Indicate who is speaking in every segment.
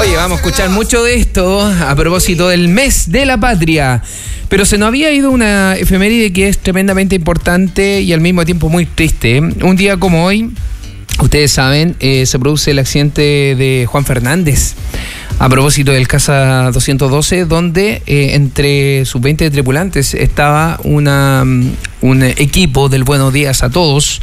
Speaker 1: Oye, vamos a escuchar mucho de esto a propósito del mes de la patria. Pero se nos había ido una efeméride que es tremendamente importante y al mismo tiempo muy triste. Un día como hoy, ustedes saben, se produce el accidente de Juan Fernández a propósito del Casa 212, donde entre sus 20 tripulantes estaba un equipo del Buenos Días a Todos,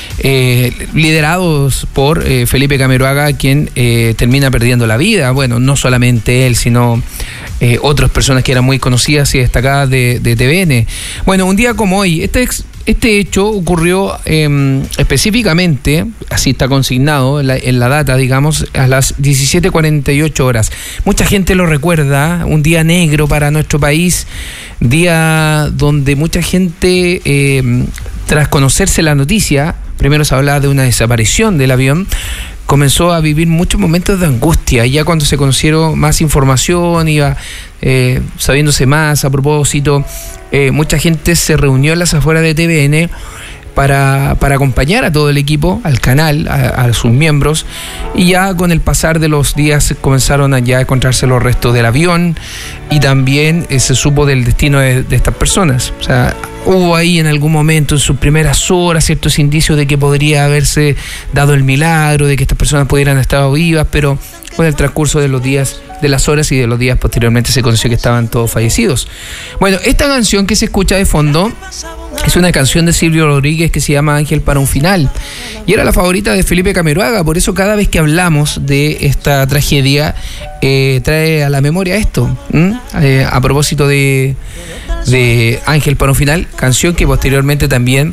Speaker 1: liderados por Felipe Camiroaga, quien termina perdiendo la vida. Bueno, no solamente él, sino otras personas que eran muy conocidas y destacadas de TVN. Bueno, un día como hoy, este hecho ocurrió específicamente, así está consignado en la data, digamos, a las 17:48 horas. Mucha gente lo recuerda, un día negro para nuestro país, día donde mucha gente, tras conocerse la noticia, primero se hablaba de una desaparición del avión, comenzó a vivir muchos momentos de angustia. Y ya cuando se conocieron más información, iba sabiéndose más a propósito, mucha gente se reunió en las afueras de TVN para acompañar a todo el equipo, al canal, a sus miembros, y ya con el pasar de los días comenzaron a ya encontrarse los restos del avión y también se supo del destino de estas personas. O sea, hubo ahí en algún momento, en sus primeras horas, ciertos indicios de que podría haberse dado el milagro, de que estas personas pudieran haber estado vivas, pero con el transcurso de los días, de las horas y de los días posteriormente se conoció que estaban todos fallecidos. Bueno, esta canción que se escucha de fondo es una canción de Silvio Rodríguez que se llama Ángel para un final, y era la favorita de Felipe Camiroaga. Por eso cada vez que hablamos de esta tragedia trae a la memoria esto, a propósito de Ángel para un final, canción que posteriormente también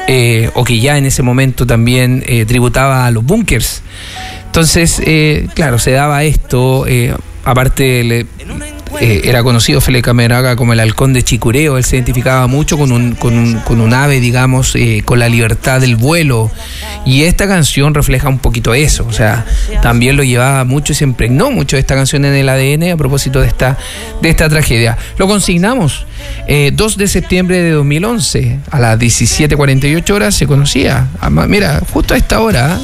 Speaker 1: o que ya en ese momento también tributaba a los Bunkers. Entonces, claro, se daba esto, aparte era conocido Felipe Camiroaga como el halcón de Chicureo. Él se identificaba mucho con un ave, digamos, con la libertad del vuelo, y esta canción refleja un poquito eso. O sea, también lo llevaba mucho y se impregnó mucho de esta canción en el ADN a propósito de esta tragedia. Lo consignamos 2 de septiembre de 2011 a las 17:48 horas se conocía, mira, justo a esta hora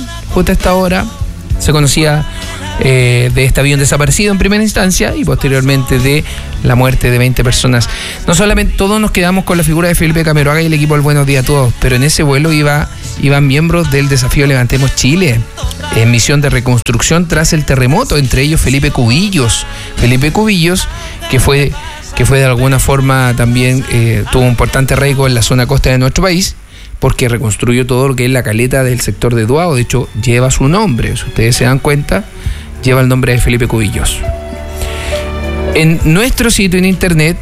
Speaker 1: se conocía de este avión desaparecido en primera instancia y posteriormente de la muerte de 20 personas. No solamente todos nos quedamos con la figura de Felipe Camiroaga y el equipo del Buenos Días a Todos, pero en ese vuelo iban miembros del desafío Levantemos Chile, en misión de reconstrucción tras el terremoto, entre ellos Felipe Cubillos, que fue de alguna forma también tuvo un importante arraigo en la zona costa de nuestro país, porque reconstruyó todo lo que es la caleta del sector de Duao. De hecho, lleva su nombre, si ustedes se dan cuenta, lleva el nombre de Felipe Cubillos. En nuestro sitio en internet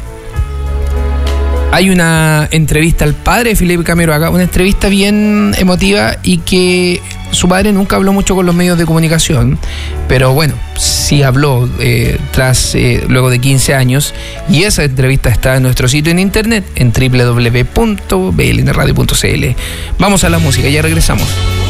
Speaker 1: hay una entrevista al padre de Felipe Camiroaga, una entrevista bien emotiva, y que su padre nunca habló mucho con los medios de comunicación, pero bueno, sí habló luego de 15 años, y esa entrevista está en nuestro sitio en internet en www.blnradio.cl. Vamos a la música, ya regresamos.